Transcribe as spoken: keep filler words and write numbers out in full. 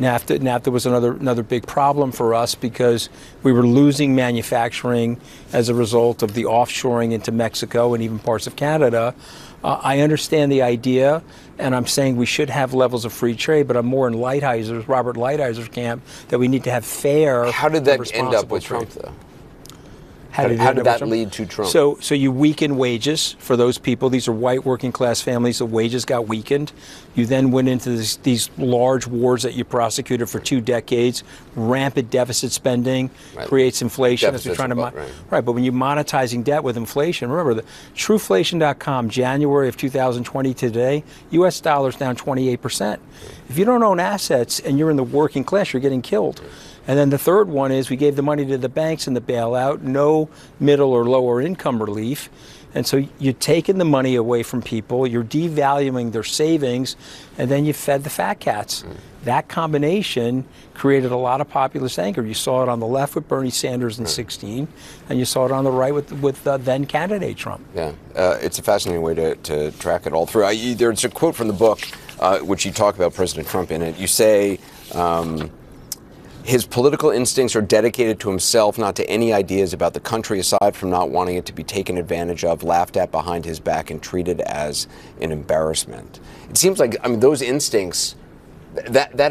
NAFTA, NAFTA was another another big problem for us because we were losing manufacturing as a result of the offshoring into Mexico and even parts of Canada. Uh, I understand the idea, and I'm saying we should have levels of free trade, but I'm more in Lighthizer, Robert Lighthizer camp, that we need to have fair. How did that end up with trade. Trump, though? How did, how did that lead to Trump? So, so you weaken wages for those people. These are white working class families. The wages got weakened. You then went into this, these large wars that you prosecuted for two decades. Rampant deficit spending right. creates inflation. As we're trying to right. right, but when you're monetizing debt with inflation, remember the Trueflation dot com, January of two thousand twenty today, U S dollar's down twenty-eight percent. If you don't own assets and you're in the working class, you're getting killed. And then the third one is we gave the money to the banks in the bailout, no middle or lower income relief. And so you're taking the money away from people, you're devaluing their savings, and then you fed the fat cats. Mm. That combination created a lot of populist anger. You saw it on the left with Bernie Sanders in mm. sixteen, and you saw it on the right with, with uh, then candidate Trump. Yeah, uh, it's a fascinating way to, to track it all through. I, there's a quote from the book, uh, which you talk about President Trump in it. You say, um, his political instincts are dedicated to himself, not to any ideas about the country, aside from not wanting it to be taken advantage of, laughed at behind his back, and treated as an embarrassment. It seems like, I mean, those instincts, that that